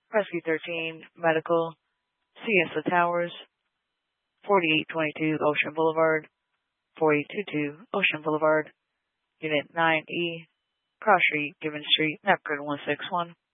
Rescue 13, Medical, Siesta Towers, 4822 Ocean Boulevard, 4822 Ocean Boulevard, Unit 9E, Cross Street, Gibbon Street, Napkin 161.